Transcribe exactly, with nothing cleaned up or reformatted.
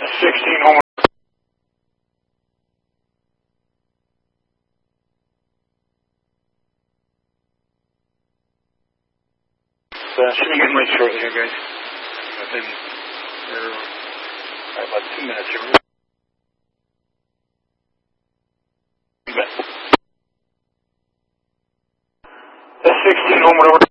sixteen home. Uh, should be getting late shortly here, guys. I've been there uh, about two minutes here. That's sixteen home, whatever.